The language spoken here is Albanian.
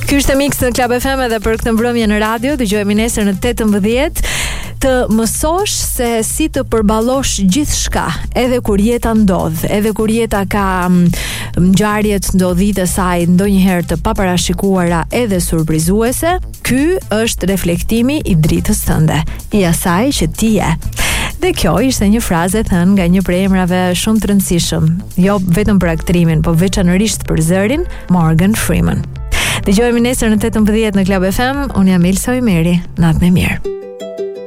Ky është Mix në Club FM edhe për këtë mbrëmje në radio. Dëgjojmë nesër në 18 të mësosh se si të përballosh gjithçka, edhe kur jeta ndodh, edhe kur jeta ka ngjarjet ndodhite saj ndonjëherë të paparashikuara edhe surprizuese. Ky është reflektimi i dritës tënde, i asaj që ti je. Dhe kjo ishte një frazë thënë nga një prej emrave shumë të rëndësishëm, jo vetëm për aktrimin, por veçanërisht për zërin, Morgan Freeman. Dëgjojmë nesër në 18 në Club FM. Unë jam Elsa Ojmeri. Natë më mirë.